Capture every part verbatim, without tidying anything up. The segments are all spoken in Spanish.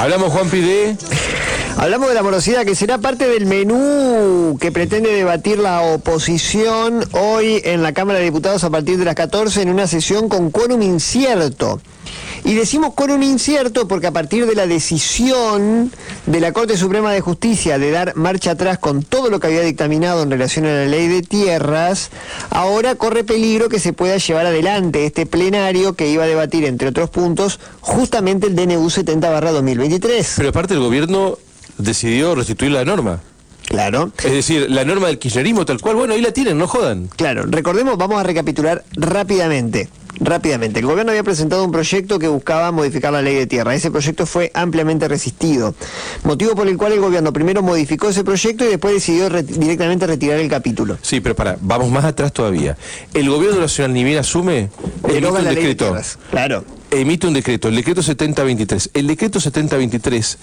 Hablamos, Juanpi, de... Hablamos de la morosidad, que será parte del menú que pretende debatir la oposición hoy en la Cámara de Diputados a partir de las catorce en una sesión con quórum incierto. Y decimos quórum incierto porque a partir de la decisión de la Corte Suprema de Justicia de dar marcha atrás con todo lo que había dictaminado en relación a la ley de tierras, ahora corre peligro que se pueda llevar adelante este plenario que iba a debatir, entre otros puntos, justamente el D N U setenta barra dos mil veintitrés. Pero aparte el gobierno decidió restituir la norma. Claro. Es decir, la norma del kirchnerismo tal cual, bueno, ahí la tienen, no jodan. Claro, recordemos, vamos a recapitular rápidamente. Rápidamente, el gobierno había presentado un proyecto que buscaba modificar la ley de tierra. Ese proyecto fue ampliamente resistido, motivo por el cual el gobierno primero modificó ese proyecto y después decidió re directamente retirar el capítulo. Sí, pero para, vamos más atrás todavía. El gobierno nacional ni bien asume, emite un decreto. Claro. Emite un decreto, el decreto setenta veintitrés. El decreto setenta veintitrés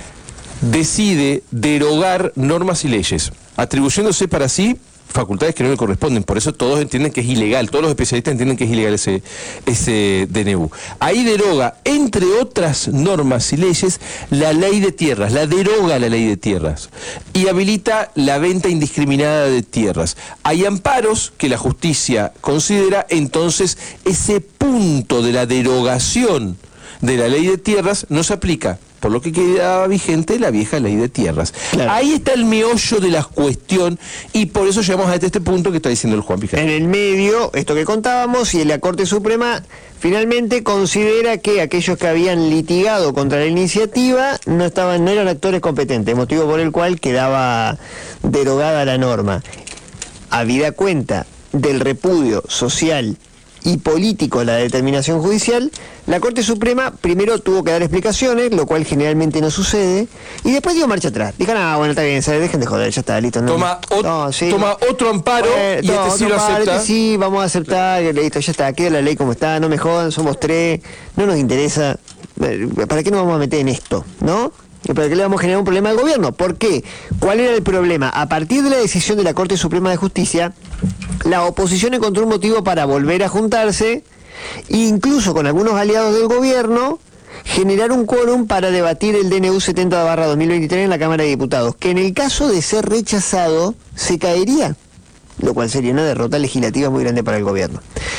decide derogar normas y leyes, atribuyéndose para sí facultades que no le corresponden. Por eso todos entienden que es ilegal, todos los especialistas entienden que es ilegal ese, ese D N U. Ahí deroga, entre otras normas y leyes, la ley de tierras, la deroga la ley de tierras y habilita la venta indiscriminada de tierras. Hay amparos que la justicia considera, entonces ese punto de la derogación de la ley de tierras no se aplica, por lo que quedaba vigente la vieja ley de tierras. Claro. Ahí está el meollo de la cuestión y por eso llegamos a este, este punto que está diciendo el Juan Pijano. En el medio, esto que contábamos, y la Corte Suprema finalmente considera que aquellos que habían litigado contra la iniciativa no estaban, no eran actores competentes, motivo por el cual quedaba derogada la norma. Habida cuenta del repudio social y político a la determinación judicial, la Corte Suprema primero tuvo que dar explicaciones, lo cual generalmente no sucede, y después dio marcha atrás. Dijeron, ah, bueno, está bien, se dejen de joder, ya está, listo. No, toma, ot no, sí, toma otro amparo eh, y no, este sí lo acepta. Este sí, vamos a aceptar, listo, ya está, queda la ley como está, no me jodan, somos tres, no nos interesa, ¿para qué nos vamos a meter en esto, no? ¿Para qué le vamos a generar un problema al gobierno? ¿Por qué? ¿Cuál era el problema? A partir de la decisión de la Corte Suprema de Justicia, la oposición encontró un motivo para volver a juntarse, e incluso con algunos aliados del gobierno, generar un quórum para debatir el D N U setenta barra dos mil veintitrés en la Cámara de Diputados, que en el caso de ser rechazado, se caería, lo cual sería una derrota legislativa muy grande para el gobierno.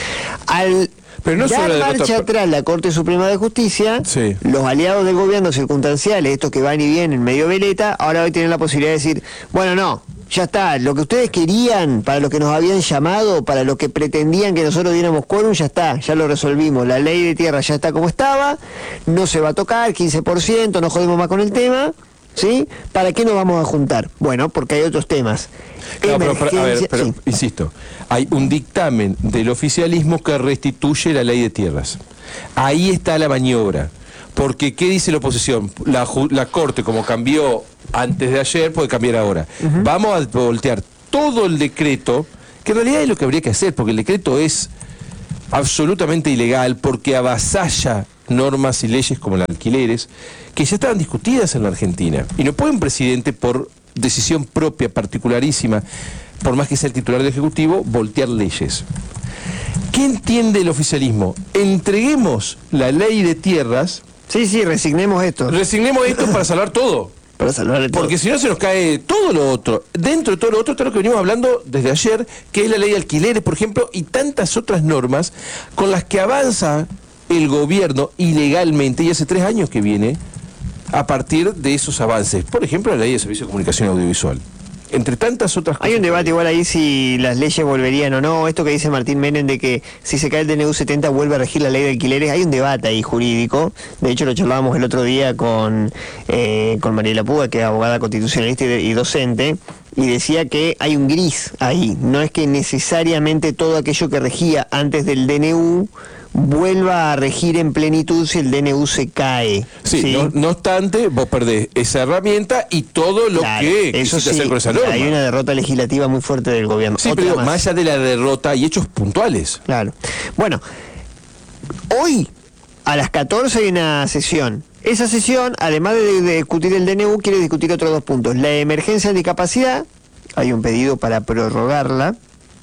Al Pero no dar marcha derrota... atrás la Corte Suprema de Justicia, sí. Los aliados del gobierno circunstanciales, estos que van y vienen medio veleta, ahora hoy tienen la posibilidad de decir, bueno, no, ya está, lo que ustedes querían, para lo que nos habían llamado, para lo que pretendían que nosotros diéramos quórum, ya está, ya lo resolvimos, la ley de tierra ya está como estaba, no se va a tocar, quince por ciento, no jodemos más con el tema, ¿sí? ¿Para qué nos vamos a juntar? Bueno, porque hay otros temas. Claro, pero, pero, a ver, pero sí. Insisto, hay un dictamen del oficialismo que restituye la ley de tierras. Ahí está la maniobra. Porque, ¿qué dice la oposición? La, la Corte, como cambió antes de ayer, puede cambiar ahora. Uh-huh. Vamos a voltear todo el decreto, que en realidad es lo que habría que hacer, porque el decreto es absolutamente ilegal, porque avasalla normas y leyes como las alquileres, que ya estaban discutidas en la Argentina. Y no puede un presidente, por decisión propia, particularísima, por más que sea el titular del Ejecutivo, voltear leyes. ¿Qué entiende el oficialismo? Entreguemos la ley de tierras. Sí, sí, resignemos esto. Resignemos esto para salvar todo. Para salvar todo. Porque si no se nos cae todo lo otro. Dentro de todo lo otro está lo que venimos hablando desde ayer, que es la ley de alquileres, por ejemplo, y tantas otras normas con las que avanza el gobierno ilegalmente, y hace tres años que viene, a partir de esos avances. Por ejemplo, la ley de servicio de comunicación audiovisual. Entre tantas otras cosas. Hay un debate igual ahí si las leyes volverían o no. Esto que dice Martín Menem de que si se cae el D N U setenta vuelve a regir la ley de alquileres. Hay un debate ahí jurídico. De hecho lo charlábamos el otro día con, eh, con Mariela Puga, que es abogada constitucionalista y, de, y docente, y decía que hay un gris ahí. No es que necesariamente todo aquello que regía antes del D N U vuelva a regir en plenitud si el D N U se cae. Sí, ¿sí? No, no obstante, vos perdés esa herramienta y todo lo claro, que eso sí, hacer con esa norma. Hay una derrota legislativa muy fuerte del gobierno. Sí, pero más. más allá de la derrota hay hechos puntuales. Claro. Bueno, hoy a las catorce hay una sesión. Esa sesión, además de, de discutir el D N U, quiere discutir otros dos puntos. La emergencia de discapacidad, hay un pedido para prorrogarla.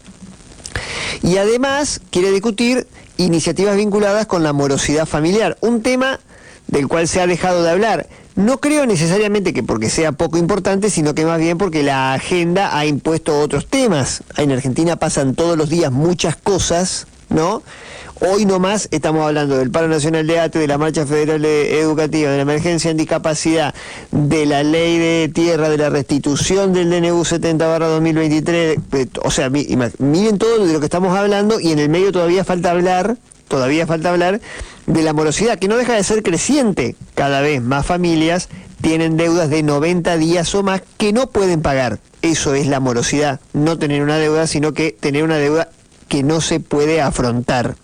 Y además quiere discutir iniciativas vinculadas con la morosidad familiar, un tema del cual se ha dejado de hablar. No creo necesariamente que porque sea poco importante, sino que más bien porque la agenda ha impuesto otros temas. En Argentina pasan todos los días muchas cosas, ¿no? Hoy nomás estamos hablando del paro nacional de A T E, de la marcha federal educativa, de la emergencia en discapacidad, de la ley de tierra, de la restitución del D N U setenta barra dos mil veintitrés. O sea, miren todo de lo que estamos hablando, y en el medio todavía falta hablar, todavía falta hablar de la morosidad, que no deja de ser creciente. Cada vez más familias tienen deudas de noventa días o más que no pueden pagar. Eso es la morosidad, no tener una deuda, sino que tener una deuda que no se puede afrontar.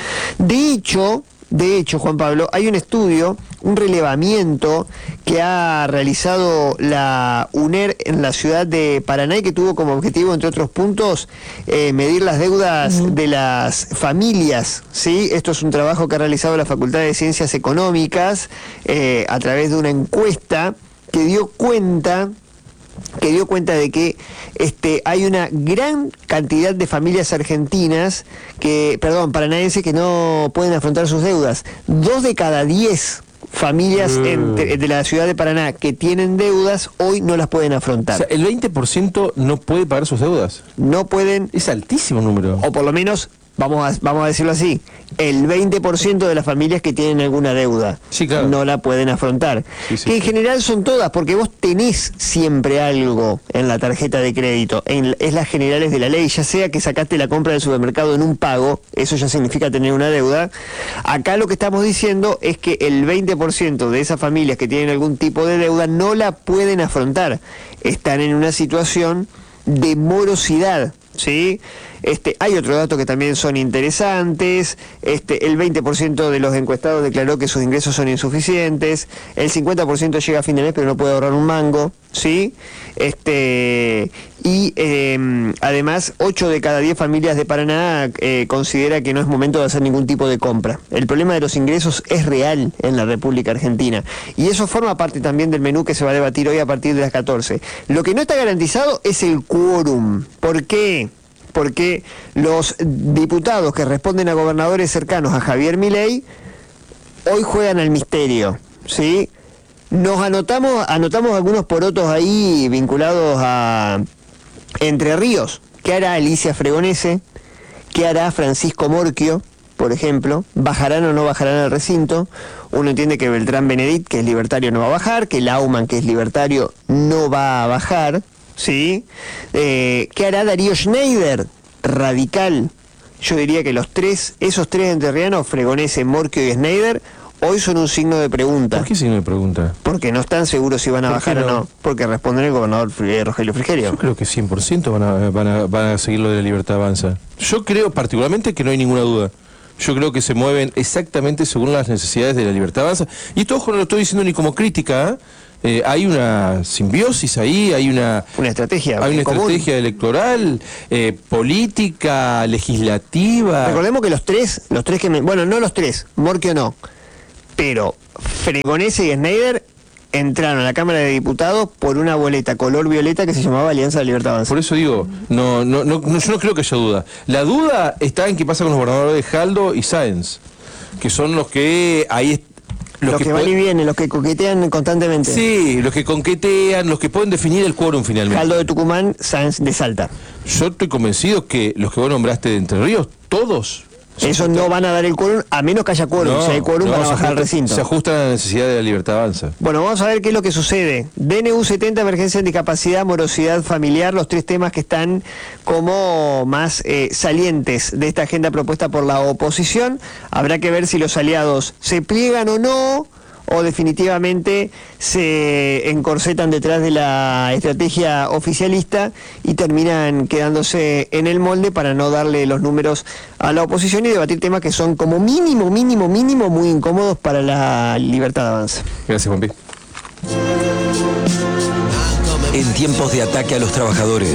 De hecho, de hecho, Juan Pablo, hay un estudio, un relevamiento que ha realizado la UNER en la ciudad de Paraná y que tuvo como objetivo, entre otros puntos, eh, medir las deudas uh-huh. de las familias, ¿sí? Esto es un trabajo que ha realizado la Facultad de Ciencias Económicas eh, a través de una encuesta que dio cuenta que dio cuenta de que este, hay una gran cantidad de familias argentinas, que, perdón, paranaenses, que no pueden afrontar sus deudas. Dos de cada diez familias mm. en, de, de la ciudad de Paraná que tienen deudas, hoy no las pueden afrontar. O sea, el veinte por ciento no puede pagar sus deudas. No pueden. Es altísimo número. O por lo menos, vamos a, vamos a decirlo así, el veinte por ciento de las familias que tienen alguna deuda sí, claro. no la pueden afrontar. Sí, sí. Que en general son todas, porque vos tenés siempre algo en la tarjeta de crédito, en, es las generales de la ley, ya sea que sacaste la compra del supermercado en un pago, eso ya significa tener una deuda. Acá lo que estamos diciendo es que el veinte por ciento de esas familias que tienen algún tipo de deuda no la pueden afrontar, están en una situación de morosidad, ¿sí? Este, hay otros datos que también son interesantes. Este, el veinte por ciento de los encuestados declaró que sus ingresos son insuficientes, el cincuenta por ciento llega a fin de mes pero no puede ahorrar un mango, ¿sí? Este, y eh, además ocho de cada diez familias de Paraná eh, considera que no es momento de hacer ningún tipo de compra. El problema de los ingresos es real en la República Argentina y eso forma parte también del menú que se va a debatir hoy a partir de las catorce. Lo que no está garantizado es el quórum. ¿Por qué? Porque los diputados que responden a gobernadores cercanos a Javier Milei hoy juegan al misterio, ¿sí? Nos anotamos, anotamos algunos porotos ahí vinculados a Entre Ríos. ¿Qué hará Alicia Fregonese? ¿Qué hará Francisco Morquio, por ejemplo? ¿Bajarán o no bajarán al recinto? Uno entiende que Beltrán Benedit, que es libertario, no va a bajar, que Lauman, que es libertario, no va a bajar, ¿sí? Eh, ¿Qué hará Darío Schneider, radical? Yo diría que los tres, esos tres entrerrianos, Fregonese, Morquio y Schneider, hoy son un signo de pregunta. ¿Por qué signo de pregunta? Porque no están seguros si van a bajar no? o no, porque responden el gobernador eh, Rogelio Frigerio. Yo creo que cien por ciento van a, van, a, van a seguir lo de la Libertad Avanza. Yo creo particularmente que no hay ninguna duda. Yo creo que se mueven exactamente según las necesidades de la Libertad Avanza. Y esto, ojo, no lo estoy diciendo ni como crítica, ¿eh? Eh, hay una simbiosis ahí, hay una, una estrategia, hay una común. estrategia electoral, eh, política, legislativa. Recordemos que los tres, los tres que me, bueno, no los tres, Morquio no, pero Fregonese y Schneider entraron a la Cámara de Diputados por una boleta color violeta que se llamaba Alianza de Libertad Avanza. Por eso digo, no, no, no, no, yo no creo que haya duda. La duda está en qué pasa con los gobernadores de Jaldo y Sáenz, que son los que ahí están. Los, los que, que van y vienen, los que coquetean constantemente. Sí, los que coquetean, los que pueden definir el quórum finalmente. Jaldo de Tucumán, Sáenz de Salta. Yo estoy convencido que los que vos nombraste de Entre Ríos, todos... Esos no van a dar el quórum, a menos que haya quórum. No, si hay quórum, no, van a bajar al recinto. Se ajusta a la necesidad de la Libertad Avanza. Bueno, vamos a ver qué es lo que sucede. D N U setenta, emergencia en discapacidad, morosidad familiar, los tres temas que están como más eh, salientes de esta agenda propuesta por la oposición. Habrá que ver si los aliados se pliegan o no, o definitivamente se encorsetan detrás de la estrategia oficialista y terminan quedándose en el molde para no darle los números a la oposición y debatir temas que son como mínimo, mínimo, mínimo muy incómodos para la Libertad Avanza. Gracias, Juanpi. En tiempos de ataque a los trabajadores,